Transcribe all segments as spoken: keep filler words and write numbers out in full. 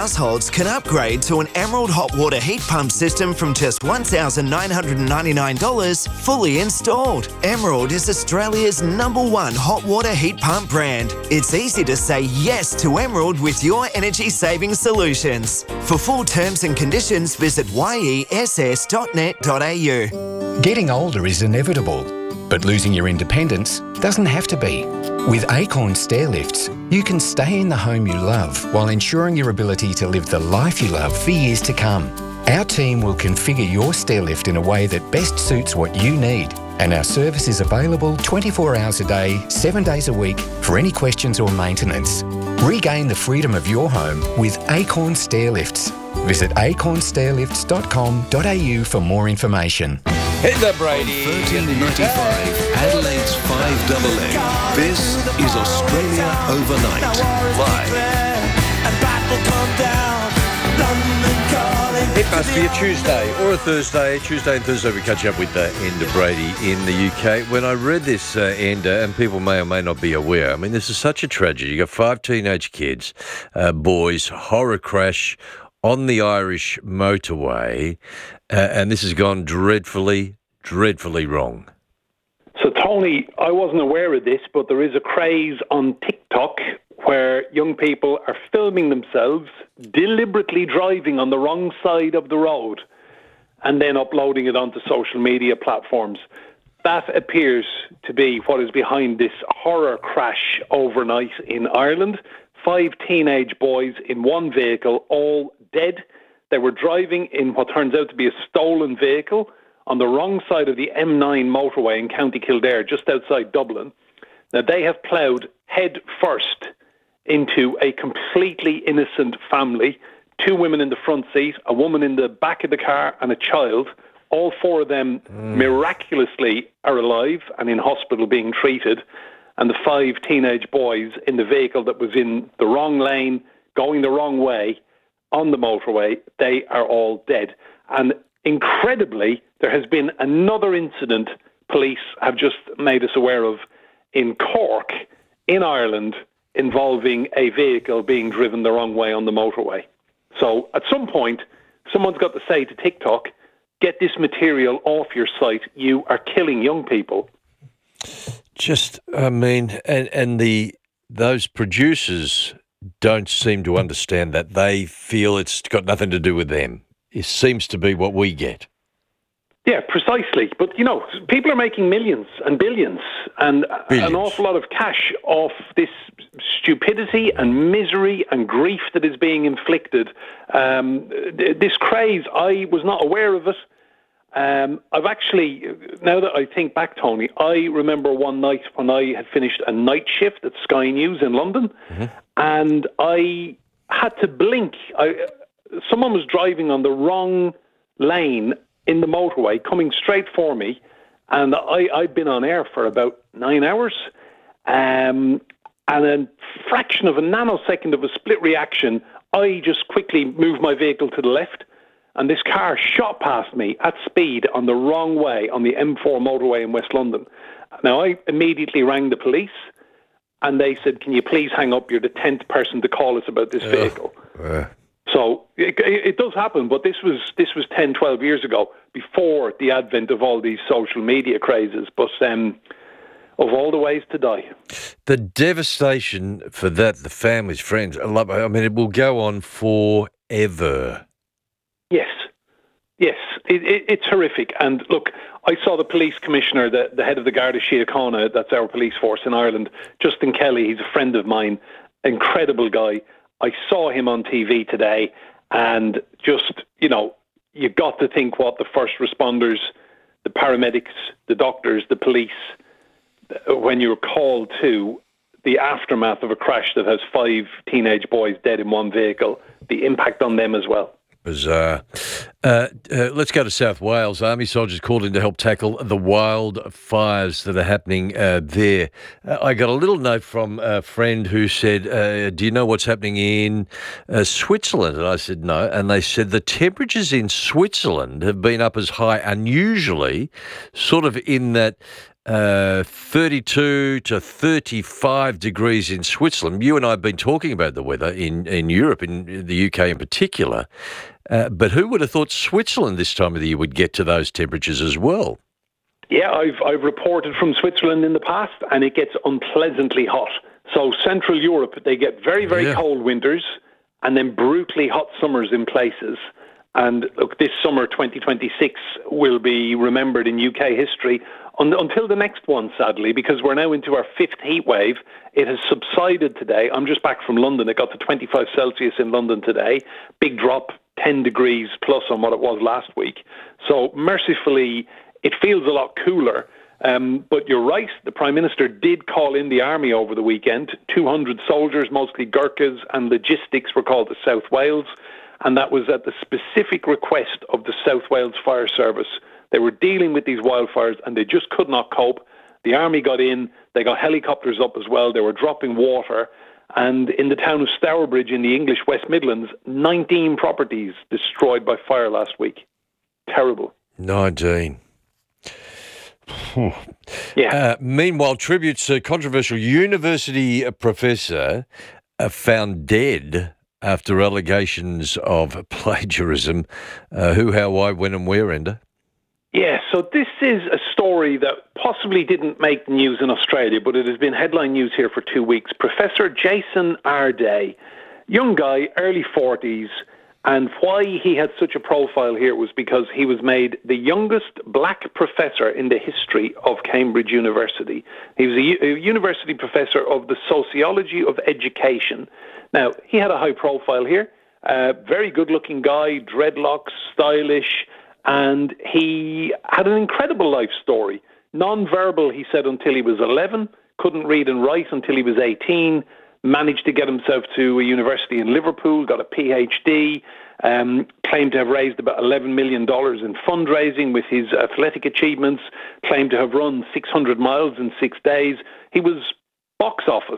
households can upgrade to an Emerald hot water heat pump system from just one thousand nine hundred ninety-nine dollars fully installed. Emerald is Australia's number one hot water heat pump brand. It's easy to say yes to Emerald with your energy saving solutions. For full terms and conditions, visit y e s s dot net dot a u. Getting older is inevitable, but losing your independence doesn't have to be. With Acorn Stairlifts, you can stay in the home you love while ensuring your ability to live the life you love for years to come. Our team will configure your stairlift in a way that best suits what you need, and our service is available twenty-four hours a day, seven days a week for any questions or maintenance. Regain the freedom of your home with Acorn Stairlifts. Visit acorn stairlifts dot com dot a u for more information. Heather Brady. thirteen ninety-five, Adelaide's five double A. This is Australia Overnight. Live. It must be a Tuesday or a Thursday. Tuesday and Thursday we catch up with uh, Enda Brady in the U K. When I read this, uh, Enda, and people may or may not be aware, I mean, this is such a tragedy. You've got five teenage kids, uh, boys, horror crash on the Irish motorway, uh, and this has gone dreadfully, dreadfully wrong. So, Tony, I wasn't aware of this, but there is a craze on TikTok where young people are filming themselves deliberately driving on the wrong side of the road and then uploading it onto social media platforms. That appears to be what is behind this horror crash overnight in Ireland. Five teenage boys in one vehicle, all dead. They were driving in what turns out to be a stolen vehicle on the wrong side of the M nine motorway in County Kildare, just outside Dublin. Now, they have ploughed head first into a completely innocent family. Two women in the front seat, a woman in the back of the car, and a child. All four of them mm. miraculously are alive and in hospital being treated. And the five teenage boys in the vehicle that was in the wrong lane, going the wrong way on the motorway, they are all dead. And incredibly, there has been another incident police have just made us aware of in Cork, in Ireland, involving a vehicle being driven the wrong way on the motorway. So at some point, someone's got to say to TikTok, get this material off your site. You are killing young people. Just, I mean, and, and the those producers don't seem to understand that. They feel it's got nothing to do with them. It seems to be what we get. Yeah, precisely. But, you know, people are making millions and billions and billions. An awful lot of cash off this stupidity and misery and grief that is being inflicted. Um, this craze, I was not aware of it. Um, I've actually, now that I think back, Tony, I remember one night when I had finished a night shift at Sky News in London, mm-hmm. and I had to blink. I, someone was driving on the wrong lane in the motorway, coming straight for me, and I, I'd been on air for about nine hours, um, and a fraction of a nanosecond of a split reaction, I just quickly moved my vehicle to the left, and this car shot past me at speed on the wrong way on the M four motorway in West London. Now, I immediately rang the police, and they said, can you please hang up? You're the tenth person to call us about this vehicle. Uh. So it, it does happen, but this was this was ten, twelve years ago, before the advent of all these social media crazes. But um, of all the ways to die. The devastation for that, the families, friends, I mean, it will go on forever. Yes, yes, it, it, it's horrific. And look, I saw the police commissioner, the, the head of the Garda Síochána, that's our police force in Ireland, Justin Kelly. He's a friend of mine, incredible guy. I saw him on T V today, and just, you know, you got to think what the first responders, the paramedics, the doctors, the police, when you're called to the aftermath of a crash that has five teenage boys dead in one vehicle, the impact on them as well. Bizarre. Uh, uh, let's go to South Wales. Army soldiers called in to help tackle the wildfires that are happening uh, there. Uh, I got a little note from a friend who said, uh, do you know what's happening in uh, Switzerland? And I said, no. And they said the temperatures in Switzerland have been up as high, unusually, sort of in that Uh, thirty-two to thirty-five degrees in Switzerland. You and I have been talking about the weather in, in Europe, in the U K in particular. Uh, but who would have thought Switzerland this time of the year would get to those temperatures as well? Yeah, I've I've reported from Switzerland in the past, and it gets unpleasantly hot. So Central Europe, they get very, very Yeah. cold winters and then brutally hot summers in places. And look, this summer, twenty twenty-six, will be remembered in U K history un- until the next one, sadly, because we're now into our fifth heat wave. It has subsided today. I'm just back from London. It got to twenty-five Celsius in London today. Big drop, ten degrees plus on what it was last week. So mercifully, it feels a lot cooler. Um, but you're right, the Prime Minister did call in the army over the weekend. two hundred soldiers, mostly Gurkhas and logistics, were called to South Wales. And that was at the specific request of the South Wales Fire Service. They were dealing with these wildfires and they just could not cope. The army got in, they got helicopters up as well, they were dropping water. And in the town of Stourbridge in the English West Midlands, nineteen properties destroyed by fire last week. Terrible. nineteen. Yeah. Uh, meanwhile, tributes a controversial university professor uh, found dead after allegations of plagiarism. Uh, who, how, why, when and where, Enda? Yeah, so this is a story that possibly didn't make news in Australia, but it has been headline news here for two weeks. Professor Jason Arday, young guy, early forties, and why he had such a profile here was because he was made the youngest black professor in the history of Cambridge University. He was a, u- a university professor of the sociology of education. Now, he had a high profile here, uh, very good-looking guy, dreadlocks, stylish, and he had an incredible life story. Non-verbal, he said, until he was eleven, couldn't read and write until he was eighteen, managed to get himself to a university in Liverpool, got a P H D, um, claimed to have raised about eleven million dollars in fundraising with his athletic achievements, claimed to have run six hundred miles in six days. He was box office.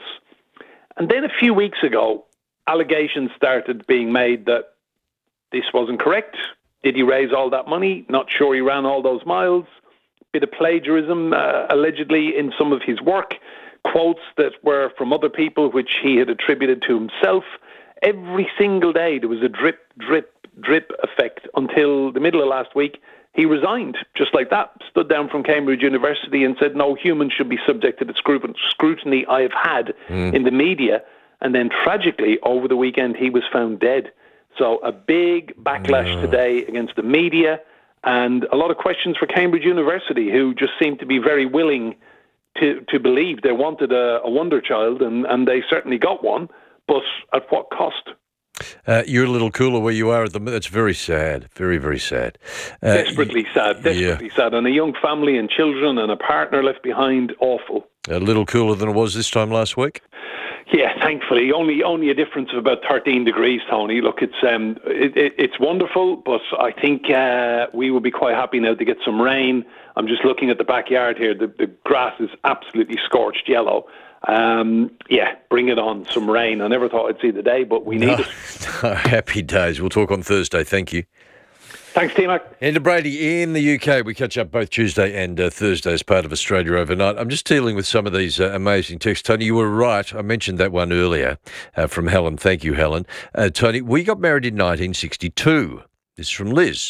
And then a few weeks ago, allegations started being made that this wasn't correct. Did he raise all that money? Not sure he ran all those miles. Bit of plagiarism, uh, allegedly, in some of his work. Quotes that were from other people, which he had attributed to himself. Every single day there was a drip, drip, drip effect until the middle of last week. He resigned, just like that, stood down from Cambridge University and said, no human should be subject to the scrutiny I have had mm. in the media. And then tragically, over the weekend, he was found dead. So a big backlash yeah. today against the media and a lot of questions for Cambridge University, who just seemed to be very willing to, to believe they wanted a, a wonder child, and, and they certainly got one, but at what cost? Uh, you're a little cooler where you are at the minute. It's very sad, very, very sad. Uh, desperately sad, desperately yeah. sad. And a young family and children and a partner left behind, awful. A little cooler than it was this time last week? Yeah, thankfully, only only a difference of about thirteen degrees, Tony. Look, it's um, it, it, it's wonderful, but I think uh, we will be quite happy now to get some rain. I'm just looking at the backyard here. The, the grass is absolutely scorched yellow. Um, yeah, bring it on, some rain. I never thought I'd see the day, but we need no, it. No, happy days. We'll talk on Thursday. Thank you. Thanks, T-Mac. Enda Brady in the U K. We catch up both Tuesday and uh, Thursday as part of Australia Overnight. I'm just dealing with some of these uh, amazing texts. Tony, you were right. I mentioned that one earlier uh, from Helen. Thank you, Helen. Uh, Tony, we got married in nineteen sixty-two. This is from Liz.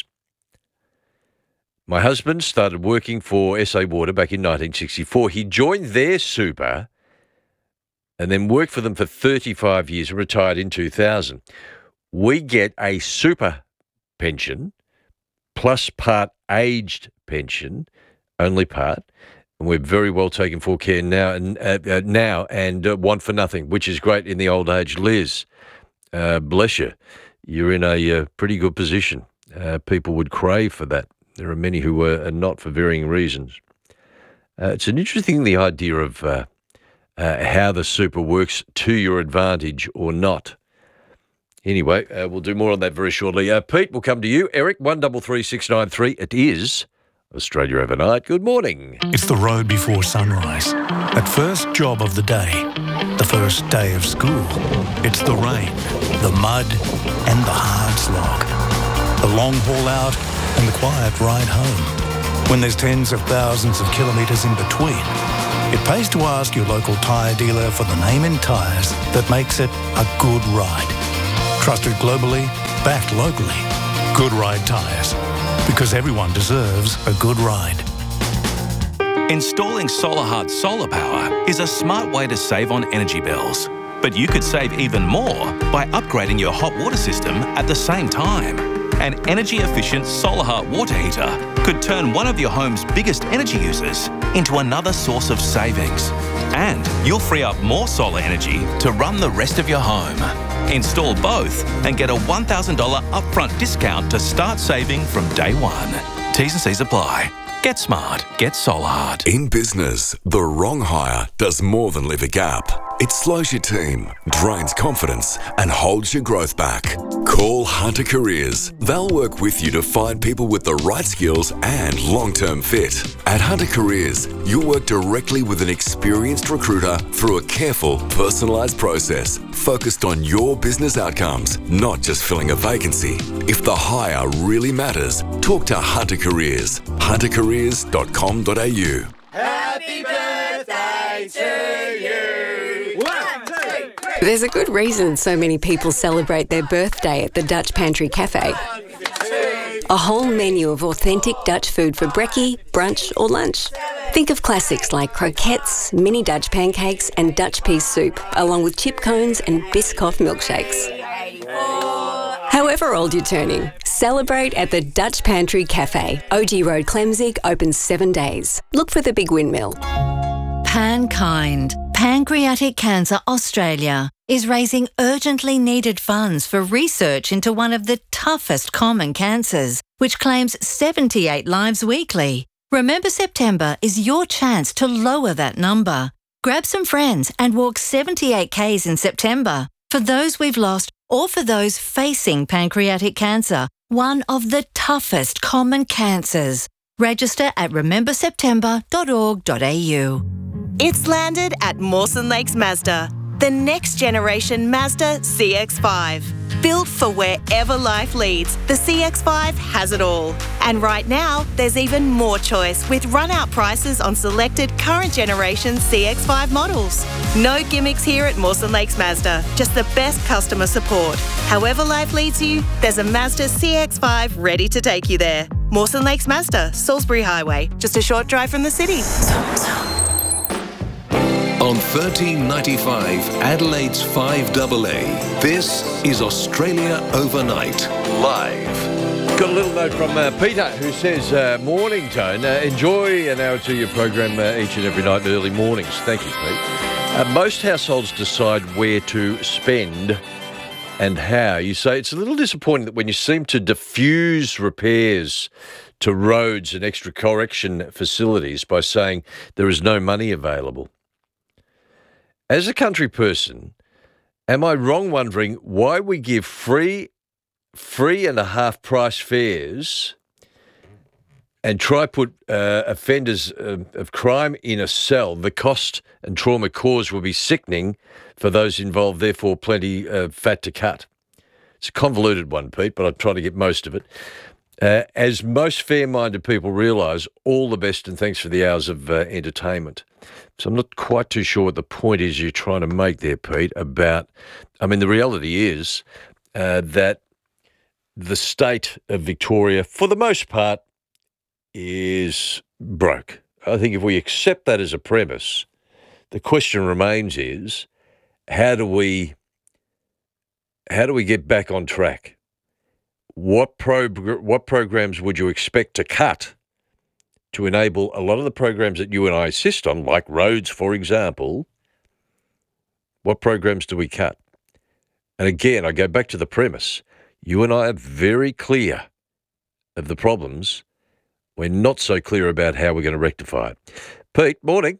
My husband started working for S A Water back in nineteen sixty-four. He joined their super and then worked for them for thirty-five years and retired in two thousand. We get a super pension plus part aged pension, only part, and we're very well taken for care now and uh, uh, now and uh, want for nothing, which is great in the old age. Liz, uh, bless you. You're in a uh, pretty good position. Uh, people would crave for that. There are many who are not for varying reasons. Uh, it's an interesting the idea of uh, uh, how the super works to your advantage or not. Anyway, uh, we'll do more on that very shortly. Uh, Pete, we'll come to you. Eric, one double three six nine three. It is Australia Overnight. Good morning. It's the road before sunrise. That first job of the day. The first day of school. It's the rain, the mud, and the hard slog. The long haul out and the quiet ride home. when there's tens of thousands of kilometres in between, it pays to ask your local tyre dealer for the name in tyres that makes it a good ride. Trusted globally, backed locally. Good Ride Tyres. Because everyone deserves a good ride. Installing SolarHut solar power is a smart way to save on energy bills. But you could save even more by upgrading your hot water system at the same time. An energy-efficient SolarHut water heater could turn one of your home's biggest energy users into another source of savings. And you'll free up more solar energy to run the rest of your home. Install both and get a one thousand dollars upfront discount to start saving from day one. T's and C's apply. Get smart. Get SolarHut. In business, the wrong hire does more than leave a gap. It slows your team, drains confidence, and holds your growth back. Call Hunter Careers. They'll work with you to find people with the right skills and long-term fit. At Hunter Careers, you'll work directly with an experienced recruiter through a careful, personalised process focused on your business outcomes, not just filling a vacancy. If the hire really matters, talk to Hunter Careers. hunter careers dot com dot a u. Happy birthday to you! One, two, three. There's a good reason so many people celebrate their birthday at the Dutch Pantry Cafe. A whole menu of authentic Dutch food for brekkie, brunch or lunch. Think of classics like croquettes, mini Dutch pancakes and Dutch pea soup, along with chip cones and Biscoff milkshakes. However old you're turning, celebrate at the Dutch Pantry Cafe. O G Road, Clemzig, open seven days. Look for the Big Windmill. PanKind, Pancreatic Cancer Australia, is raising urgently needed funds for research into one of the toughest common cancers, which claims seventy-eight lives weekly. Remember September is your chance to lower that number. Grab some friends and walk seventy-eight kays in September for those we've lost or for those facing pancreatic cancer, one of the toughest common cancers. Register at remember september dot org dot a u. It's landed at Mawson Lakes Mazda, the next generation Mazda C X five. Built for wherever life leads, the C X five has it all. And right now, there's even more choice with run-out prices on selected current generation C X five models. No gimmicks here at Mawson Lakes Mazda, just the best customer support. However life leads you, there's a Mazda C X five ready to take you there. Mawson Lakes Mazda, Salisbury Highway, just a short drive from the city. On thirteen ninety-five, Adelaide's five A A, this is Australia Overnight, live. Got a little note from uh, Peter who says, uh, morning, Tone. Uh, enjoy an hour or two of your program uh, each and every night in early mornings. Thank you, Pete. Uh, most households decide where to spend and how. You say it's a little disappointing that when you seem to diffuse repairs to roads and extra correction facilities by saying there is no money available. As a country person, am I wrong wondering why we give free, free and a half price fares and try put uh, offenders uh, of crime in a cell? The cost and trauma caused will be sickening for those involved, therefore plenty uh, fat to cut. It's a convoluted one, Pete, but I'll try to get most of it. Uh, as most fair-minded people realise, all the best and thanks for the hours of uh, entertainment. So I'm not quite too sure what the point is you're trying to make there, Pete, about, I mean, the reality is uh, that the state of Victoria, for the most part, is broke. I think if we accept that as a premise, the question remains is, how do we, how do we get back on track? What pro, what programs would you expect to cut to enable a lot of the programs that you and I insist on, like roads, for example? What programs do we cut? And again, I go back to the premise. You and I are very clear of the problems. We're not so clear about how we're going to rectify it. Pete, morning.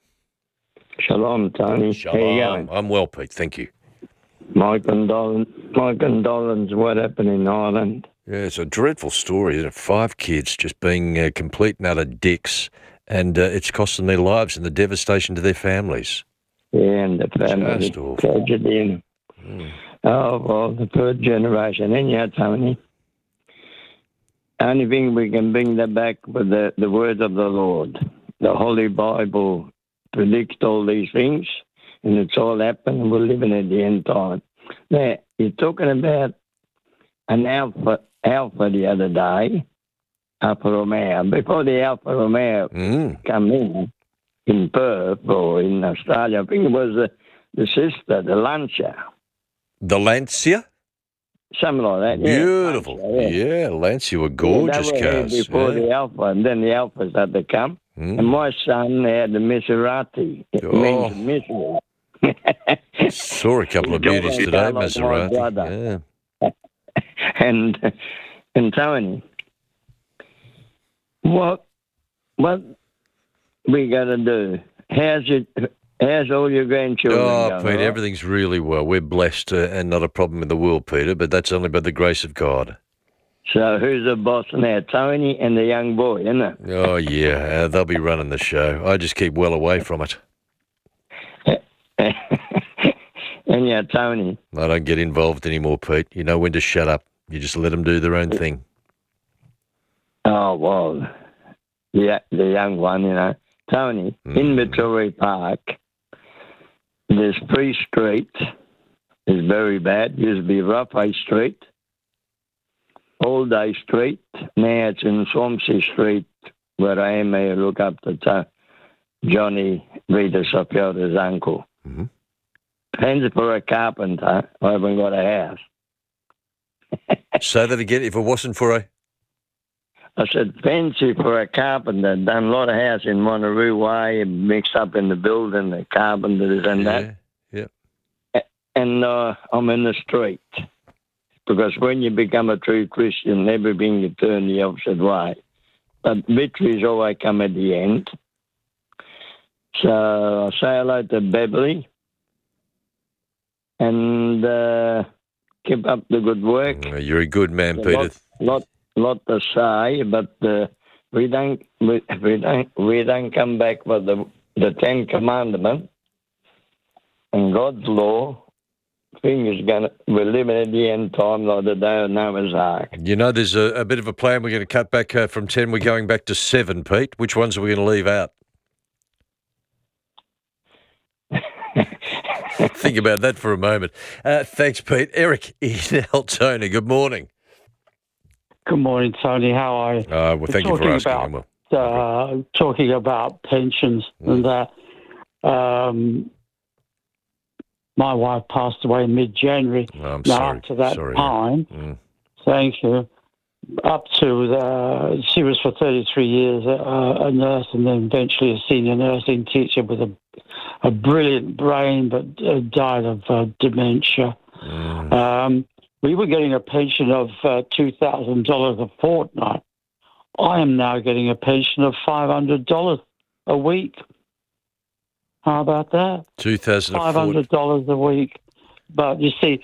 Shalom, Tony. Shalom. How you going? I'm well, Pete. Thank you. My condolence, my condolences. What happened in Ireland? Yeah, it's a dreadful story, isn't it? Five kids just being uh, complete and utter dicks, and uh, it's costing their lives and the devastation to their families. Yeah, and the family Just awful. tragedy. Mm. Oh, well, the third generation. Anyhow, Tony, only thing we can bring that back with the, the word of the Lord. The Holy Bible predicts all these things, and it's all happened, and we're living at the end time. Now, you're talking about an Alfa, Alfa the other day, Alfa Romeo. Before the Alfa Romeo mm. come in, in Perth or in Australia, I think it was the, the sister, the Lancia. The Lancia? Something like that, yeah. Beautiful. Lancia, yeah. yeah, Lancia were gorgeous yeah, they were cars. here before yeah. the Alfa, and then the Alphas had to come. Mm. And my son had the Maserati. It Oh. means misery. Saw a couple of His beauties daughter today, fell like my Maserati. brother. and and Tony, what what we got to do? How's it? How's all your grandchildren Oh, going? Peter, right? everything's really well. We're blessed uh, and not a problem in the world, Peter, but that's only by the grace of God. So who's the boss now? Tony and the young boy, isn't it? Oh, yeah, uh, they'll be running the show. I just keep well away from it. And yeah, Tony. I don't get involved anymore, Pete. You know when to shut up. You just let them do their own thing. Oh, well, yeah, the young one, you know. Tony, Mm. in Victoria Park, there's Free Street. It's very bad. Used to be Roughay Street, All Day Street. Now it's in Swansea Street, where I am. I look up to t- Johnny Rita Sopiota's uncle. Mm-hmm. Fancy for a carpenter. I haven't got a house. Say that again. If it wasn't for a... I said, fancy for a carpenter. Done a lot of house in Monterey Way, mixed up in the building, the carpenters and that. Yeah. And uh, I'm in the street. Because when you become a true Christian, everything you turn the opposite way. But victories always come at the end. So I say hello to Beverly. And uh, keep up the good work. Oh, you're a good man, A Peter. lot, lot, lot to say, but uh, we don't, we, we don't, we don't come back with the the Ten Commandments and God's law. Thing is gonna, we're living at the end time like the day of Noah's Ark. You know, there's a, a bit of a plan. We're going to cut back uh, from ten. We're going back to seven, Pete. Which ones are we going to leave out? Think about that for a moment. Uh, thanks, Pete. Eric in Altona, good morning. Good morning, Tony. How are you? Uh, well, thank you for asking. About, Well, uh, talking about pensions Mm. and that. Um, my wife passed away in mid-January. Oh, I'm now, sorry. up to that Sorry, time, Mm. thank you, up to the, she was for thirty-three years a, a nurse and then eventually a senior nursing teacher with a, a brilliant brain, but uh, died of uh, dementia. Mm. Um, we were getting a pension of uh, two thousand dollars a fortnight. I am now getting a pension of five hundred dollars a week. How about that? two thousand four. five hundred dollars a week. But you see,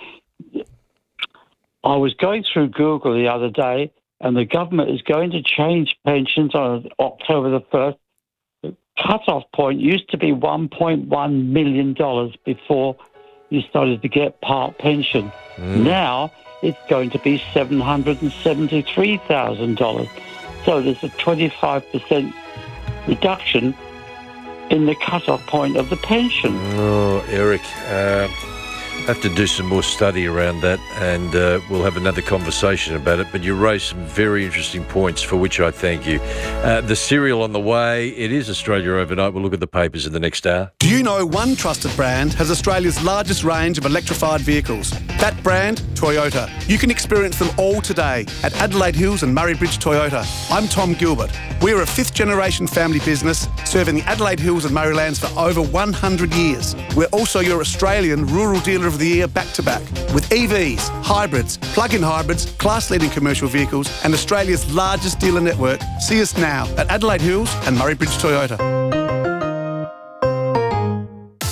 I was going through Google the other day, and the government is going to change pensions on October the first. The cut-off point used to be one point one million dollars before you started to get part pension. Mm. Now it's going to be seven hundred seventy-three thousand dollars. So there's a twenty-five percent reduction in the cut-off point of the pension. Oh, Eric, uh, I have to do some more study around that, and uh, we'll have another conversation about it. But you raised some very interesting points, for which I thank you. Uh, the serial on the way. It is Australia Overnight. We'll look at the papers in the next hour. Do you know one trusted brand has Australia's largest range of electrified vehicles? That brand, Toyota. You can experience them all today at Adelaide Hills and Murray Bridge Toyota. I'm Tom Gilbert. We're a fifth-generation family business serving the Adelaide Hills and Murraylands for over one hundred years. We're also your Australian Rural Dealer of the Year back-to-back with E Vs, hybrids, plug-in hybrids, class-leading commercial vehicles and Australia's largest dealer network. See us now at Adelaide Hills and Murray Bridge Toyota.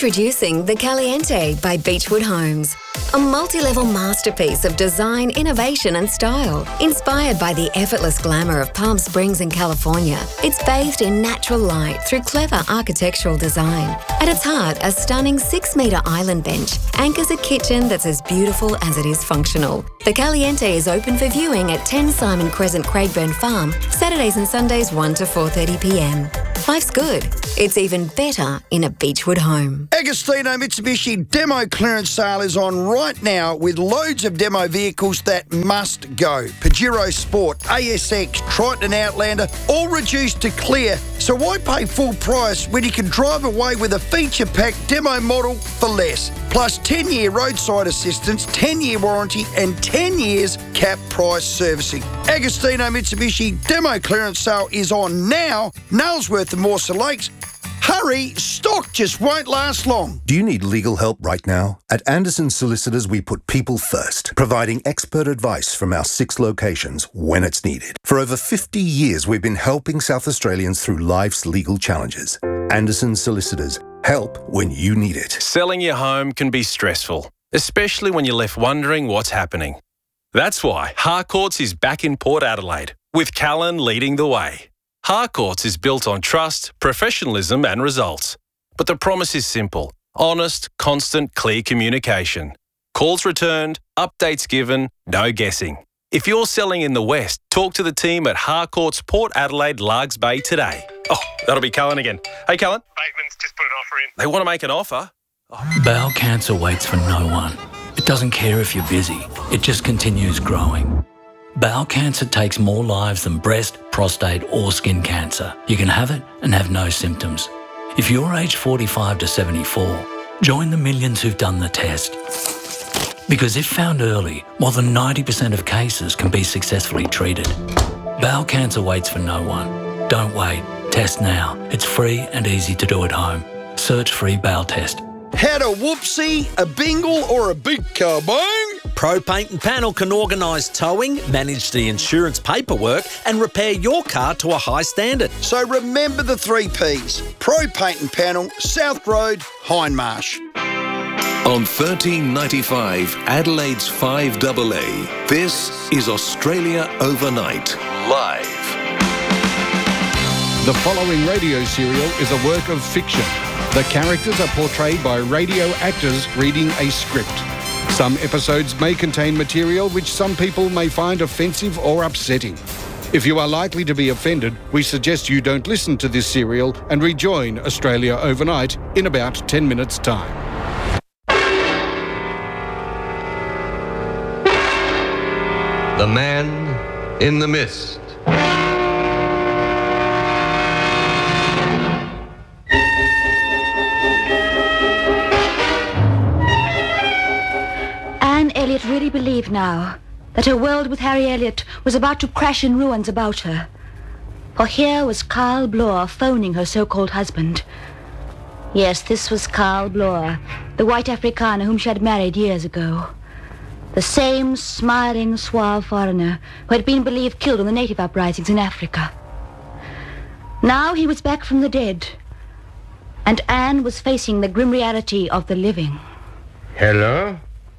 Introducing The Caliente by Beechwood Homes. A multi-level masterpiece of design, innovation and style. Inspired by the effortless glamour of Palm Springs in California, it's bathed in natural light through clever architectural design. At its heart, a stunning six-metre island bench anchors a kitchen that's as beautiful as it is functional. The Caliente is open for viewing at ten Simon Crescent, Craigburn Farm, Saturdays and Sundays one to four thirty p m. Life's good. It's even better in a Beechwood home. Agostino Mitsubishi demo clearance sale is on right now with loads of demo vehicles that must go. Pajero Sport, A S X, Triton and Outlander, all reduced to clear. So why pay full price when you can drive away with a feature-packed demo model for less? Plus ten-year roadside assistance, ten-year warranty and ten years cap price servicing. Agostino Mitsubishi demo clearance sale is on now. Nailsworth and Mawson Lakes. Hurry, stock just won't last long. Do you need legal help right now? At Anderson Solicitors, we put people first, providing expert advice from our six locations when it's needed. For over fifty years, we've been helping South Australians through life's legal challenges. Anderson Solicitors, help when you need it. Selling your home can be stressful, especially when you're left wondering what's happening. That's why Harcourts is back in Port Adelaide, with Callan leading the way. Harcourts is built on trust, professionalism and results. But the promise is simple. Honest, constant, clear communication. Calls returned, updates given, no guessing. If you're selling in the West, talk to the team at Harcourts Port Adelaide Largs Bay today. Oh, that'll be Callan again. Hey, Callan. Bateman's just put an offer in. They want to make an offer? Oh. Bowel cancer waits for no one. It doesn't care if you're busy. It just continues growing. Bowel cancer takes more lives than breast, prostate or skin cancer. You can have it and have no symptoms. If you're aged forty-five to seventy-four, join the millions who've done the test. Because if found early, more than ninety percent of cases can be successfully treated. Bowel cancer waits for no one. Don't wait. Test now. It's free and easy to do at home. Search free bowel test. Had a whoopsie, a bingle or a big kabang? Pro Paint and Panel can organise towing, manage the insurance paperwork and repair your car to a high standard. So remember the three Ps. Pro Paint and Panel, South Road, Hindmarsh. On thirteen ninety-five, Adelaide's five A A, this is Australia Overnight, live. The following radio serial is a work of fiction. The characters are portrayed by radio actors reading a script. Some episodes may contain material which some people may find offensive or upsetting. If you are likely to be offended, we suggest you don't listen to this serial and rejoin Australia Overnight in about ten minutes' time. The Man in the Mist. Anne Elliot really believed now that her world with Harry Elliot was about to crash in ruins about her. For here was Carl Bloor phoning her so-called husband. Yes, this was Carl Bloor, the white Afrikaner whom she had married years ago. The same smiling, suave foreigner who had been believed killed in the native uprisings in Africa. Now he was back from the dead, and Anne was facing the grim reality of the living. Hello?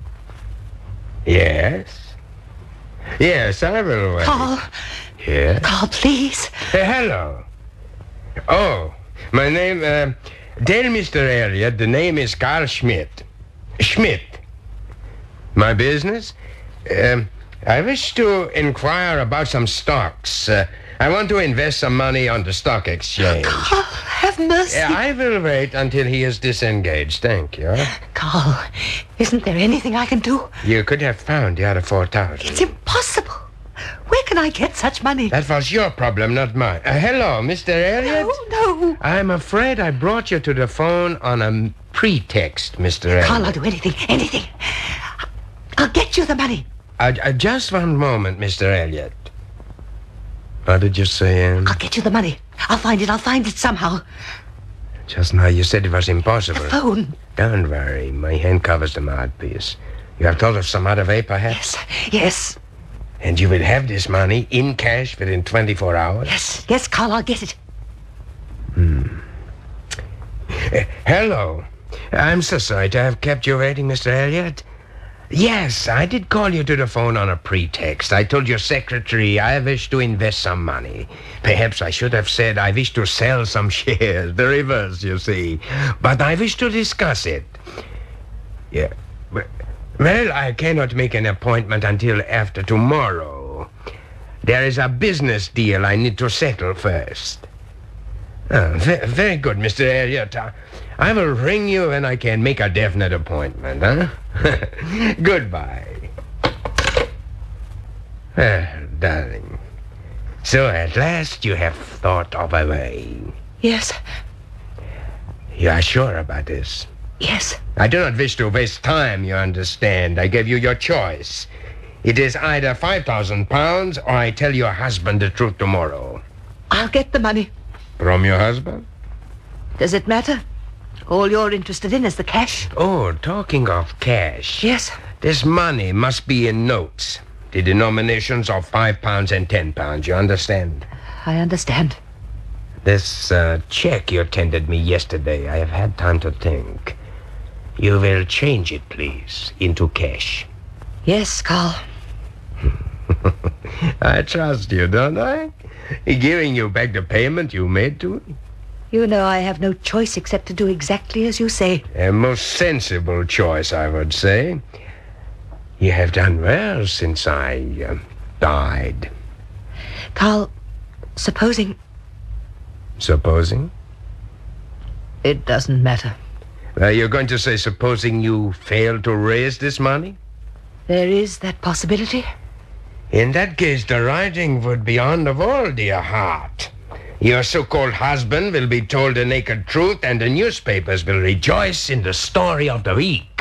Yes? Yes, I will wait. Carl. Yes? Carl, please. Uh, hello. Oh, my name, uh, tell Mister Elliot, the name is Carl Schmidt. Schmidt. My business? Um, I wish to inquire about some stocks. Uh, I want to invest some money on the stock exchange. Carl, have mercy. Uh, I will wait until he is disengaged. Thank you. Carl, isn't there anything I can do? You could have found the other four thousand. It's impossible. Where can I get such money? That was your problem, not mine. Uh, hello, Mister Elliot? No, no. I'm afraid I brought you to the phone on a pretext, Mister Elliot. Carl, I'll do anything, anything. I'll get you the money. Uh, uh, just one moment, Mister Elliot. What did you say, Anne? I'll get you the money. I'll find it. I'll find it somehow. Just now you said it was impossible. The phone. Don't worry. My hand covers the mouthpiece. You have thought of some other way, perhaps? Yes. Yes. And you will have this money in cash within twenty-four hours? Yes. Yes, Carl, I'll get it. Hmm. Uh, hello. I'm so sorry to have kept you waiting, Mister Elliot. Yes, I did call you to the phone on a pretext. I told your secretary I wish to invest some money. Perhaps I should have said I wish to sell some shares. The reverse, you see. But I wish to discuss it. Yeah. Well, I cannot make an appointment until after tomorrow. There is a business deal I need to settle first. Oh, ve- very good, Mister Elliot. Uh, I will ring you when I can make a definite appointment, huh? Goodbye. Well, darling. So at last you have thought of a way. Yes. You are sure about this? Yes. I do not wish to waste time, you understand. I gave you your choice. It is either five thousand pounds or I tell your husband the truth tomorrow. I'll get the money. From your husband? Does it matter? All you're interested in is the cash. Oh, talking of cash. Yes. This money must be in notes. The denominations of five pounds and ten pounds, you understand? I understand. This uh, check you tendered me yesterday, I have had time to think. You will change it, please, into cash. Yes, Carl. I trust you, don't I? Giving you back the payment you made to me. You know I have no choice except to do exactly as you say. A most sensible choice, I would say. You have done well since I uh, died. Carl, supposing... Supposing? It doesn't matter. Uh, you're going to say supposing you fail to raise this money? There is that possibility. In that case, the writing would be on the wall, dear heart. Your so-called husband will be told the naked truth, and the newspapers will rejoice in the story of the week.